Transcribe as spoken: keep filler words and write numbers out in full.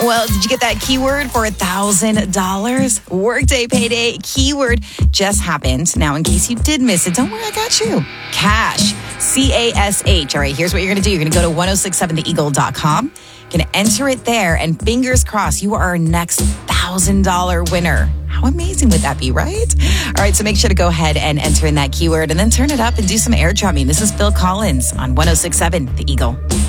Well, did you get that keyword for one thousand dollars? Workday Payday keyword just happened. Now, in case you did miss it, don't worry, I got you. Cash. C A S H. All right, here's what you're going to do. You're going to go to ten sixty-seven the eagle dot com. Going to enter it there, and fingers crossed, you are our next one thousand dollars winner. How amazing would that be, right? All right, so make sure to go ahead and enter in that keyword and then turn it up and do some air drumming. This is Phil Collins on ten sixty-seven The Eagle.